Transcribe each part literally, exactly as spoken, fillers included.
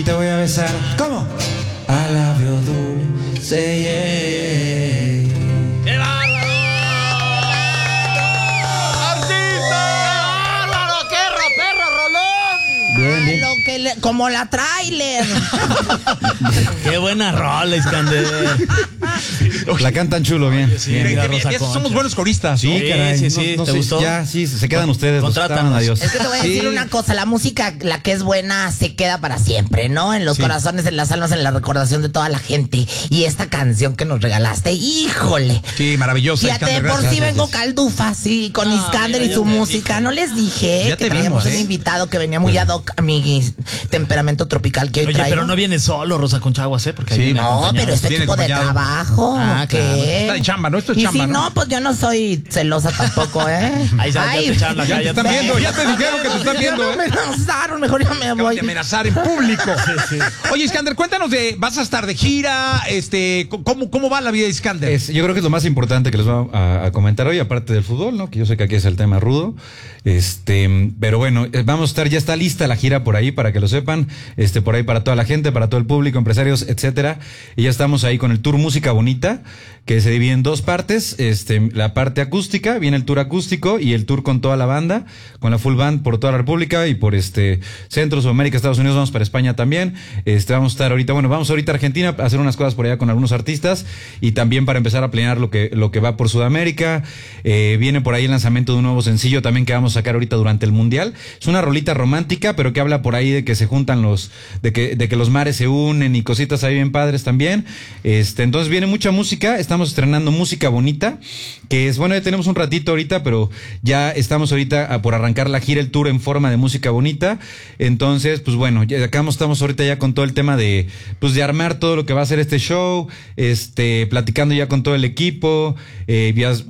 Te voy a besar. ¿Cómo? A labio dulce, yeah. ¡Qué bárbaro! ¡Artista! ¡Qué bárbaro! ¡Qué ropero, rolón! Bien, bien. Lo que le- como la trailer. ¡Qué buena rola, Iskander! La cantan chulo, bien. Sí, bien. mira, Qué bien, Rosa esos Concha. somos buenos coristas. Sí, Sí, caray. sí, no- sí, no ¿te sé, gustó? Ya, sí, se quedan ustedes. los que estaban, Contrátanos. adiós. Es que te voy a decir Sí. una cosa, la música, la que es buena, se queda para siempre, ¿no? En los Sí. corazones, en las almas, en la recordación de toda la gente. Y esta canción que nos regalaste, híjole. Sí, maravilloso. Fíjate, Iskander, por gracias. si vengo caldufa, sí, con No, Iskander mira, y su ya te música. vi. No les dije Ya que te traíamos vimos, un ¿eh? invitado que venía muy ad hoc a mi temperamento tropical que hoy Oye, traigo. pero no viene solo Rosa Concha Aguas, ¿eh? Porque ahí Sí, viene No, acompañado. pero este Viene tipo de acompañado. trabajo. Ah, ¿qué? claro. Está de chamba, ¿no? Esto es y chamba, si ¿no? no, pues yo no soy celosa tampoco, ¿eh? Ahí ya, ya te echaron la Ya te calle. están viendo, ya te dijeron que te están Ya viendo, me ¿eh? amenazaron, mejor ya me Acaban voy. de amenazar en público. Oye, Iskander, cuéntanos de, vas a estar de gira, este, ¿cómo, cómo va la vida de Iskander? Es- yo creo que es lo más importante que les voy a, a comentar hoy, aparte del fútbol, ¿no? Que yo sé que aquí es el tema rudo. Este, pero bueno, eh, vamos a estar, ya está lista la gira por ahí para que lo sepan. Este, por ahí para toda la gente, para todo el público, empresarios, etcétera. Y ya estamos ahí con el tour Música Bonita, que se divide en dos partes. Este, la parte acústica, viene el tour acústico y el tour con toda la banda, con la full band por toda la República y por este Centro, Sudamérica, Estados Unidos, vamos para España también. Este, vamos a estar ahorita, bueno, vamos ahorita a Argentina a hacer unas cosas por allá con algunos artistas y también para empezar a planear lo que, lo que va por Sudamérica. Eh, viene por ahí el lanzamiento de un nuevo sencillo también que vamos a sacar ahorita durante el Mundial. Es una rolita romántica, pero que habla por ahí de que se juntan los, de que, de que los mares se unen y cositas ahí bien padres también. Este, entonces viene mucha música, estamos estrenando Música Bonita, que es, bueno, ya tenemos un ratito ahorita, pero ya estamos ahorita a, por arrancar la gira, el tour en forma de Música Bonita. Entonces, pues bueno, ya acá estamos ahorita ya con todo el tema de, pues de armar todo lo que va a ser este show, este, platicando ya con todo el equipo, eh, vías,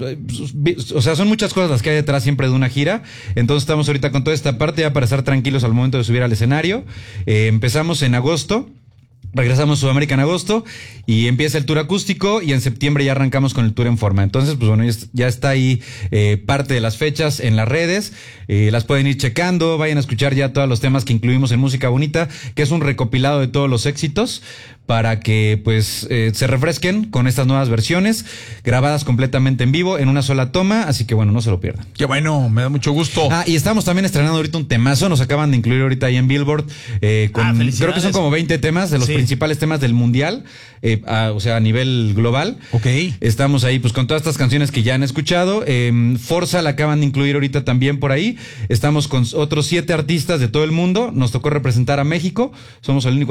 o sea, son muchas cosas las que hay detrás siempre de una gira. Entonces estamos ahorita con toda esta parte ya para estar tranquilos al momento de subir al escenario. Eh, empezamos en agosto. Regresamos a Sudamérica en agosto y empieza el tour acústico y en septiembre ya arrancamos con el tour en forma. Entonces, pues bueno, ya está ahí eh, parte de las fechas en las redes. Eh, las pueden ir checando, vayan a escuchar ya todos los temas que incluimos en Música Bonita, que es un recopilado de todos los éxitos para que pues eh, se refresquen con estas nuevas versiones grabadas completamente en vivo en una sola toma. Así que bueno, no se lo pierdan. Qué bueno, me da mucho gusto. Ah, y estamos también estrenando ahorita un temazo, nos acaban de incluir ahorita ahí en Billboard, eh, con, Ah, felicidades. creo que son como veinte temas de los Sí. principales temas del mundial, eh, a- o sea, a nivel global. Ok. Estamos ahí pues con todas estas canciones que ya han escuchado. Eh, Forza la acaban de incluir ahorita también por ahí. Estamos con otros siete artistas de todo el mundo, nos tocó representar a México, somos el único